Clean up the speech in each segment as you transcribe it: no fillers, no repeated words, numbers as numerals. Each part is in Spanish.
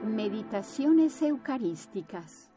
Meditaciones eucarísticas.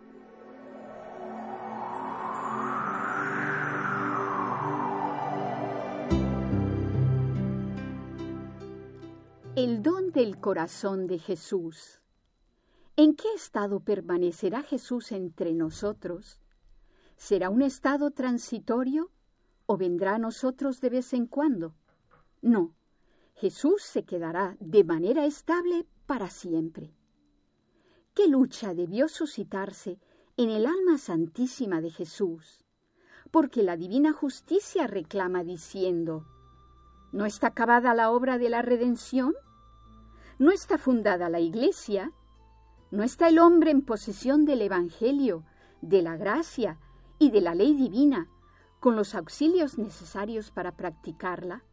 El don del corazón de Jesús. ¿En qué estado permanecerá Jesús entre nosotros? ¿Será un estado transitorio o vendrá a nosotros de vez en cuando? No, Jesús se quedará de manera estable para siempre. ¿Qué lucha debió suscitarse en el alma santísima de Jesús? Porque la divina justicia reclama diciendo: ¿no está acabada la obra de la redención? ¿No está fundada la Iglesia? ¿No está el hombre en posesión del Evangelio, de la gracia y de la ley divina, con los auxilios necesarios para practicarla?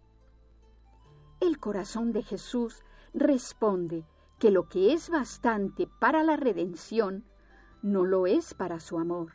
El corazón de Jesús responde que lo que es bastante para la redención no lo es para su amor.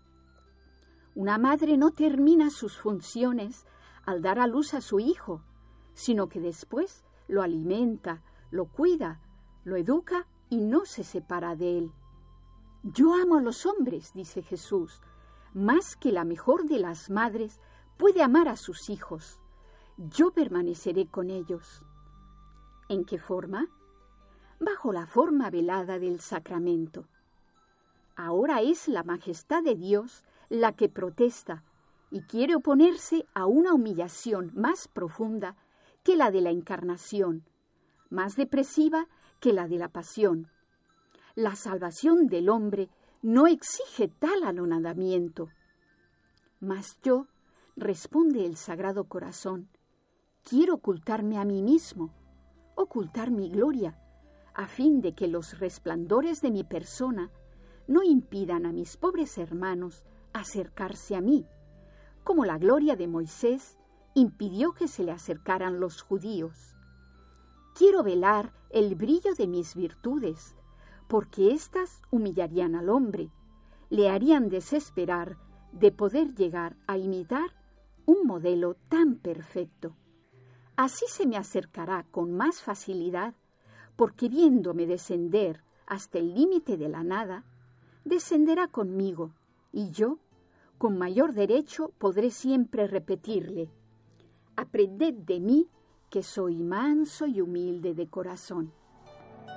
Una madre no termina sus funciones al dar a luz a su hijo, sino que después lo alimenta, lo cuida, lo educa y no se separa de él. Yo amo a los hombres, dice Jesús, más que la mejor de las madres puede amar a sus hijos. Yo permaneceré con ellos. ¿En qué forma? Bajo la forma velada del sacramento. Ahora es la majestad de Dios la que protesta y quiere oponerse a una humillación más profunda que la de la encarnación, más depresiva que la de la pasión. La salvación del hombre no exige tal anonadamiento. Mas yo, responde el Sagrado Corazón, quiero ocultarme a mí mismo, ocultar mi gloria, a fin de que los resplandores de mi persona no impidan a mis pobres hermanos acercarse a mí, como la gloria de Moisés impidió que se le acercaran los judíos. Quiero velar el brillo de mis virtudes, porque éstas humillarían al hombre, le harían desesperar de poder llegar a imitar un modelo tan perfecto. Así se me acercará con más facilidad, porque viéndome descender hasta el límite de la nada, descenderá conmigo, y yo, con mayor derecho, podré siempre repetirle: aprended de mí, que soy manso y humilde de corazón.